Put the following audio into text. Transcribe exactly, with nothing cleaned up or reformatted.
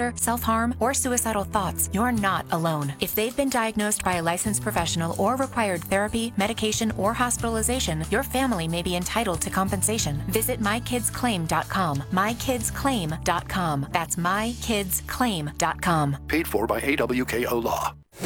anger, self-harm, or suicidal thoughts, you're not alone. If they've been diagnosed by a licensed professional or required therapy, medication, or hospitalization, your family may be entitled to compensation. Visit my kids claim dot com. my kids claim dot com. That's my kids claim dot com. Paid for by A W K O Law.